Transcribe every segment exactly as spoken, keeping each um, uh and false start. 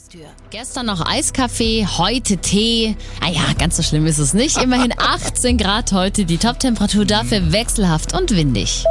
Haustür. Gestern noch Eiskaffee, heute Tee. Ah ja, ganz so schlimm ist es nicht. Immerhin achtzehn Grad heute, die Toptemperatur dafür wechselhaft und windig.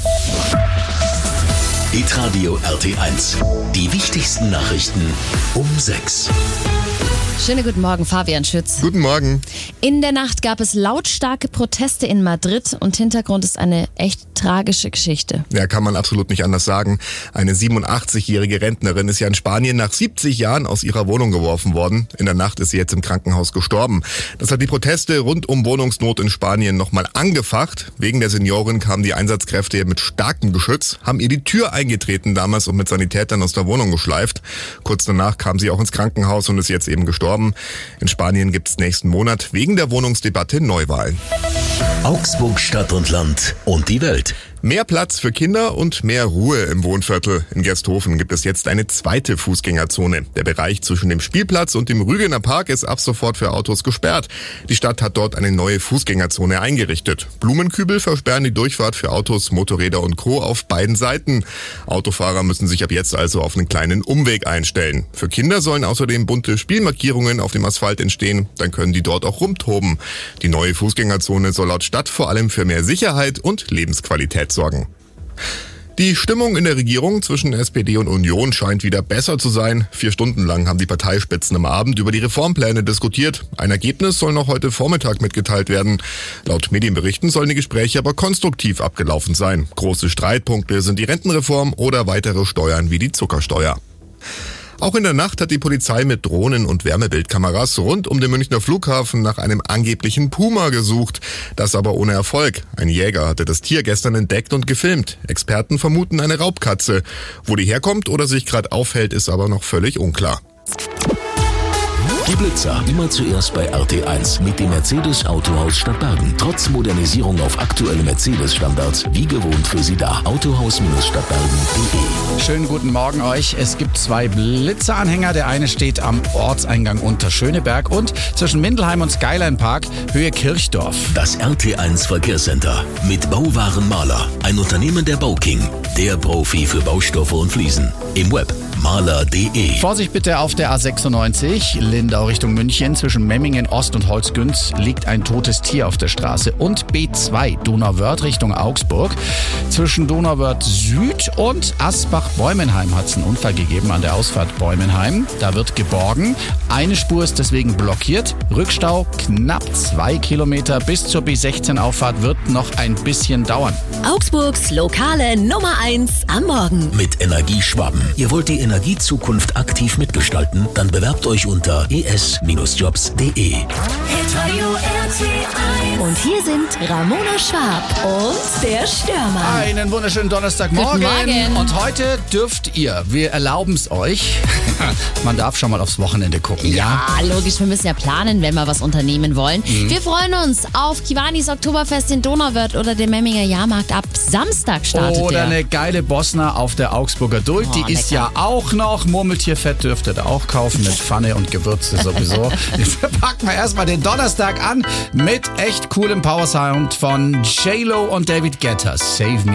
Hitradio R T eins. Die wichtigsten Nachrichten um sechs. Schönen guten Morgen, Fabian Schütz. Guten Morgen. In der Nacht gab es lautstarke Proteste in Madrid und Hintergrund ist eine echt tragische Geschichte. Ja, kann man absolut nicht anders sagen. Eine siebenundachtzigjährige Rentnerin ist ja in Spanien nach siebzig Jahren aus ihrer Wohnung geworfen worden. In der Nacht ist sie jetzt im Krankenhaus gestorben. Das hat die Proteste rund um Wohnungsnot in Spanien nochmal angefacht. Wegen der Seniorin kamen die Einsatzkräfte mit starkem Geschütz, haben ihr die Tür eingetreten damals und mit Sanitätern aus der Wohnung geschleift. Kurz danach kam sie auch ins Krankenhaus und ist jetzt eben gestorben. In Spanien gibt es nächsten Monat wegen der Wohnungsdebatte Neuwahlen. Augsburg, Stadt und Land und die Welt. Mehr Platz für Kinder und mehr Ruhe im Wohnviertel. In Gersthofen gibt es jetzt eine zweite Fußgängerzone. Der Bereich zwischen dem Spielplatz und dem Rügener Park ist ab sofort für Autos gesperrt. Die Stadt hat dort eine neue Fußgängerzone eingerichtet. Blumenkübel versperren die Durchfahrt für Autos, Motorräder und Co. auf beiden Seiten. Autofahrer müssen sich ab jetzt also auf einen kleinen Umweg einstellen. Für Kinder sollen außerdem bunte Spielmarkierungen auf dem Asphalt entstehen. Dann können die dort auch rumtoben. Die neue Fußgängerzone soll laut Stadt vor allem für mehr Sicherheit und Lebensqualität sorgen. Die Stimmung in der Regierung zwischen S P D und Union scheint wieder besser zu sein. Vier Stunden lang haben die Parteispitzen am Abend über die Reformpläne diskutiert. Ein Ergebnis soll noch heute Vormittag mitgeteilt werden. Laut Medienberichten sollen die Gespräche aber konstruktiv abgelaufen sein. Große Streitpunkte sind die Rentenreform oder weitere Steuern wie die Zuckersteuer. Auch in der Nacht hat die Polizei mit Drohnen und Wärmebildkameras rund um den Münchner Flughafen nach einem angeblichen Puma gesucht. Das aber ohne Erfolg. Ein Jäger hatte das Tier gestern entdeckt und gefilmt. Experten vermuten eine Raubkatze. Wo die herkommt oder sich gerade aufhält, ist aber noch völlig unklar. Die Blitzer immer zuerst bei R T eins mit dem Mercedes Autohaus Stadtbergen. Trotz Modernisierung auf aktuelle Mercedes-Standards, wie gewohnt für Sie da. Autohaus Stadtbergen punkt de. Schönen guten Morgen euch. Es gibt zwei Blitzeranhänger. Der eine steht am Ortseingang unter Schöneberg und zwischen Mindelheim und Skyline Park, Höhe Kirchdorf. Das R T eins Verkehrscenter mit Bauwaren Maler. Ein Unternehmen der Bauking. Der Profi für Baustoffe und Fliesen. Im Web maler punkt de. Vorsicht bitte auf der A sechsundneunzig, Lindau Richtung München. Zwischen Memmingen Ost und Holzgünz liegt ein totes Tier auf der Straße. Und B zwei, Donauwörth Richtung Augsburg. Zwischen Donauwörth Süd und Asbach-Bäumenheim hat es einen Unfall gegeben an der Ausfahrt Bäumenheim. Da wird geborgen. Eine Spur ist deswegen blockiert. Rückstau knapp zwei Kilometer bis zur B sechzehn Auffahrt wird noch ein bisschen dauern. Augsburgs lokale Nummer eins am Morgen. Mit Energieschwaben. Ihr wollt die Energiezukunft aktiv mitgestalten? Dann bewerbt euch unter e s Jobs punkt de. Hitradio R T eins. Und hier sind Ramona Schwab und der Stürmer. Einen wunderschönen Donnerstagmorgen. Guten Morgen. Und heute dürft ihr, wir erlauben es euch, man darf schon mal aufs Wochenende gucken, ja? Ja, logisch, wir müssen ja planen, wenn wir was unternehmen wollen. Mhm. Wir freuen uns auf Kiwanis Oktoberfest in Donauwörth oder den Memminger Jahrmarkt. Ab Samstag startet Oder der. eine geile Bosner auf der Augsburger Duld. Oh, Die ist lecker. ja auch noch. Murmeltierfett dürft ihr da auch kaufen mit Pfanne und Gewürze sowieso. Jetzt packen wir erstmal den Donnerstag an mit echt coolem Powersound von J-Lo und David Guetta. Save Me.